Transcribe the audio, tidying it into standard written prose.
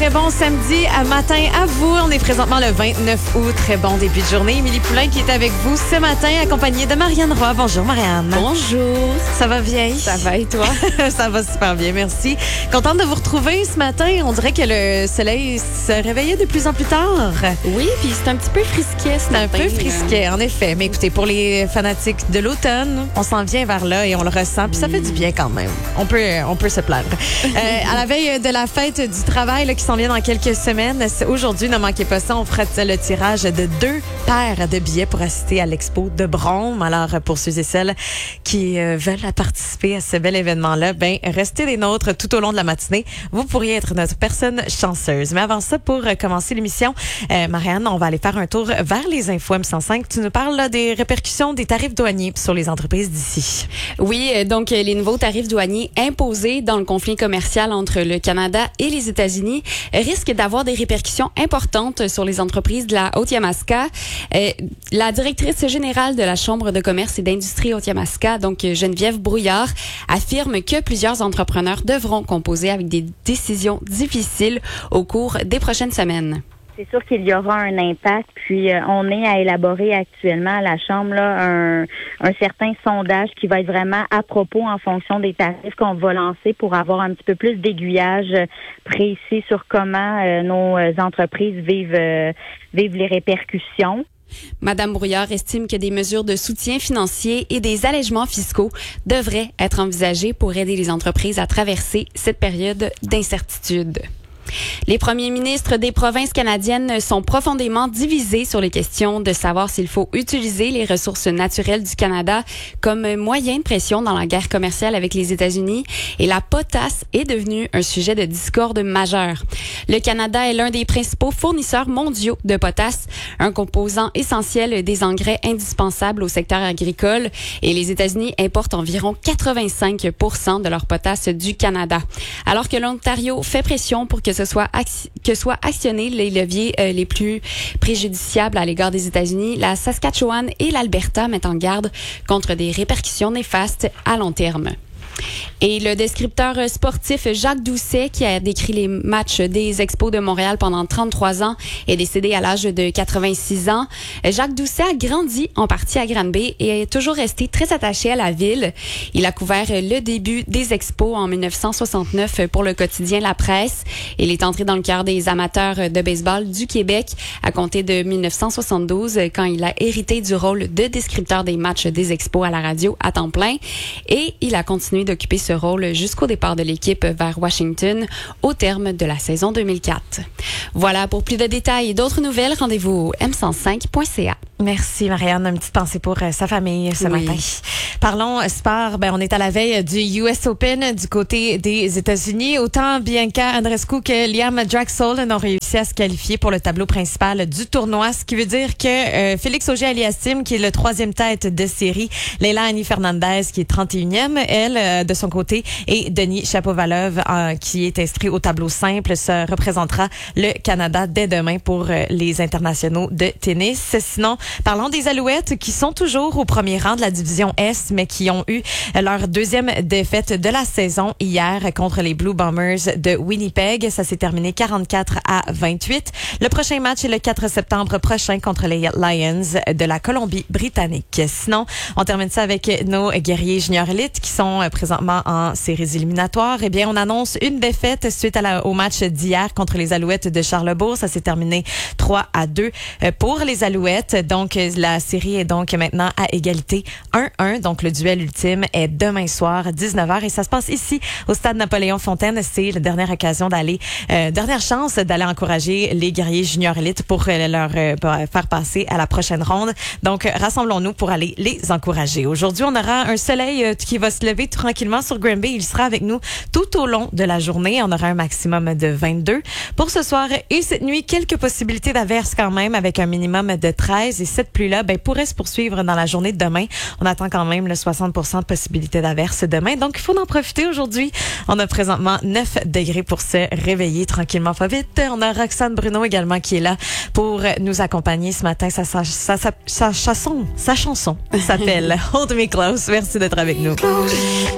très bon samedi à matin à vous. On est présentement le 29 août. Très bon début de journée. Émilie Poulain qui est avec vous ce matin, accompagnée de Marianne Roy. Bonjour Marianne. Bonjour. Ça va bien? Ça va et toi? Ça va super bien, merci. Contente de vous retrouver ce matin. On dirait que le soleil se réveillait de plus en plus tard. Oui, puis c'est un petit peu frisquet ce matin. Un peu frisquet, en effet. Mais écoutez, pour les fanatiques de l'automne, on s'en vient vers là et on le ressent. Puis ça fait du bien quand même. On peut se plaindre. À la veille de la fête du travail là, qui s'en vient dans quelques semaines, aujourd'hui, ne manquez pas ça, on fera le tirage de 2 paires de billets pour assister à l'expo de Brome. Alors, pour ceux et celles qui veulent participer à ce bel événement-là, restez des nôtres tout au long de la matinée. Vous pourriez être notre personne chanceuse. Mais avant ça, pour commencer l'émission, Marianne, on va aller faire un tour vers les infos M105. Tu nous parles là, des répercussions des tarifs douaniers sur les entreprises d'ici. Oui, donc les nouveaux tarifs douaniers imposés dans le conflit commercial entre le Canada et les États-Unis risquent d'avoir des répercussions importantes sur les entreprises de la Haute-Yamaska. La directrice générale de la Chambre de commerce et d'industrie Haute-Yamaska, donc Geneviève Brouillard, affirme que plusieurs entrepreneurs devront composer avec des décisions difficiles au cours des prochaines semaines. C'est sûr qu'il y aura un impact, puis on est à élaborer actuellement à la Chambre là, un certain sondage qui va être vraiment à propos en fonction des tarifs qu'on va lancer pour avoir un petit peu plus d'aiguillage précis sur comment nos entreprises vivent les répercussions. Madame Brouillard estime que des mesures de soutien financier et des allègements fiscaux devraient être envisagés pour aider les entreprises à traverser cette période d'incertitude. Les premiers ministres des provinces canadiennes sont profondément divisés sur les questions de savoir s'il faut utiliser les ressources naturelles du Canada comme moyen de pression dans la guerre commerciale avec les États-Unis, et la potasse est devenue un sujet de discorde majeur. Le Canada est l'un des principaux fournisseurs mondiaux de potasse, un composant essentiel des engrais indispensables au secteur agricole, et les États-Unis importent environ 85% de leur potasse du Canada. Alors que l'Ontario fait pression pour que soient actionnés les leviers les plus préjudiciables à l'égard des États-Unis, la Saskatchewan et l'Alberta mettent en garde contre des répercussions néfastes à long terme. Et le descripteur sportif Jacques Doucet, qui a décrit les matchs des Expos de Montréal pendant 33 ans, est décédé à l'âge de 86 ans. Jacques Doucet a grandi en partie à Granby et est toujours resté très attaché à la ville. Il a couvert le début des Expos en 1969 pour le quotidien La Presse. Il est entré dans le cœur des amateurs de baseball du Québec à compter de 1972, quand il a hérité du rôle de descripteur des matchs des Expos à la radio à temps plein. Et il a continué d'occuper ce rôle jusqu'au départ de l'équipe vers Washington au terme de la saison 2004. Voilà, pour plus de détails et d'autres nouvelles, rendez-vous au m105.ca. Merci Marianne, une petite pensée pour sa famille ce matin. Parlons sport, on est à la veille du US Open du côté des États-Unis. Autant Bianca Andreescu que Liam Draxl n'ont réussi à se qualifier pour le tableau principal du tournoi, ce qui veut dire que Félix Auger-Aliassime, qui est le 3e tête de série, Leila Annie Fernandez, qui est 31e, elle, de son côté, et Denis Shapovalov, qui est inscrit au tableau simple, se représentera le Canada dès demain pour les internationaux de tennis. Sinon, parlons des Alouettes qui sont toujours au premier rang de la division Est, mais qui ont eu leur 2e défaite de la saison hier contre les Blue Bombers de Winnipeg. Ça s'est terminé 44-28. Le prochain match est le 4 septembre prochain contre les Lions de la Colombie-Britannique. Sinon, on termine ça avec nos guerriers juniors élites qui sont présentement en séries éliminatoires. Eh bien, on annonce une défaite suite au match d'hier contre les Alouettes de Charlebourg. Ça s'est terminé 3-2 pour les Alouettes. Donc, la série est donc maintenant à égalité 1-1. Donc, le duel ultime est demain soir à 19h et ça se passe ici au stade Napoléon-Fontaine. C'est la dernière occasion dernière chance d'aller encourager les guerriers juniors élites pour leur faire passer à la prochaine ronde. Donc, rassemblons-nous pour aller les encourager. Aujourd'hui, on aura un soleil qui va se lever tranquillement sur Granby. Il sera avec nous tout au long de la journée. On aura un maximum de 22. Pour ce soir et cette nuit, quelques possibilités d'averses quand même avec un minimum de 13. Et cette pluie-là pourrait se poursuivre dans la journée de demain. On attend quand même le 60% de possibilités d'averses demain. Donc, il faut en profiter aujourd'hui. On a présentement 9 degrés pour se réveiller tranquillement, pas vite. On a Roxane Bruno également qui est là pour nous accompagner ce matin. Sa chanson s'appelle Hold Me Close. Merci d'être avec nous.